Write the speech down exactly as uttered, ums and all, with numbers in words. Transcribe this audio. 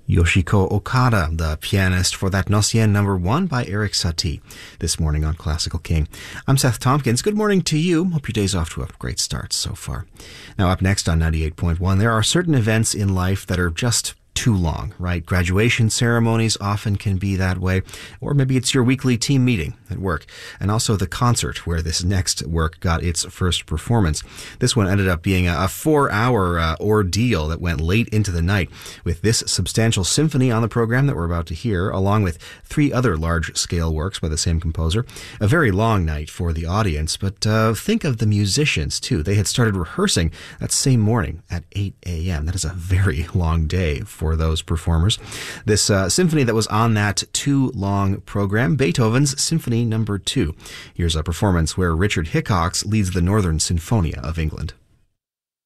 Yoshiko Okada, the pianist for that Nocien number one by Eric Satie, this morning on Classical King. I'm Seth Tompkins. Good morning to you. Hope your day's off to a great start so far. Now, up next on ninety-eight point one, there are certain events in life that are just too long, right? Graduation ceremonies often can be that way, or maybe it's your weekly team meeting at work, and also the concert where this next work got its first performance. This one ended up being a four-hour uh, ordeal that went late into the night, with this substantial symphony on the program that we're about to hear, along with three other large-scale works by the same composer. A very long night for the audience, but uh, think of the musicians, too. They had started rehearsing that same morning at eight a.m. That is a very long day for those performers. This uh, symphony that was on that too long program, Beethoven's Symphony Number Two. Here's a performance where Richard Hickox leads the Northern Sinfonia of England.